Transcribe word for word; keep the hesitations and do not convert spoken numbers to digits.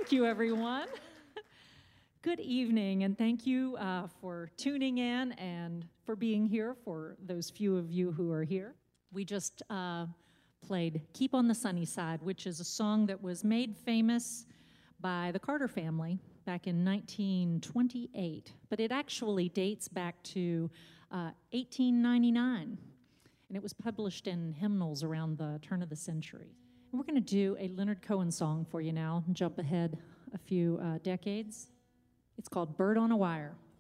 Thank you, everyone. Good evening, and thank you uh, for tuning in and for being here, for those few of you who are here. We just uh, played Keep on the Sunny Side, which is a song that was made famous by the Carter family back in nineteen twenty-eight, but it actually dates back to uh, eighteen ninety-nine, and it was published in hymnals around the turn of the century. And we're going to do a Leonard Cohen song for you now and jump ahead a few uh, decades. It's called Bird on a Wire.